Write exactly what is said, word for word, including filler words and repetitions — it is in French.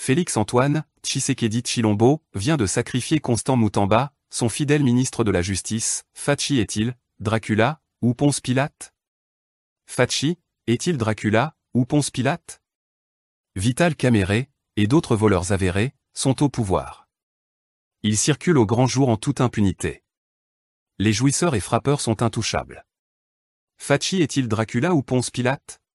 Félix-Antoine Tshisekedi Tshilombo vient de sacrifier Constant Moutamba, son fidèle ministre de la Justice. Fachi est-il Dracula ou Ponce Pilate? Fachi est-il Dracula ou Ponce Pilate? Vital Kamerhe et d'autres voleurs avérés sont au pouvoir. Ils circulent au grand jour en toute impunité. Les jouisseurs et frappeurs sont intouchables. Fachi est-il Dracula ou Ponce Pilate?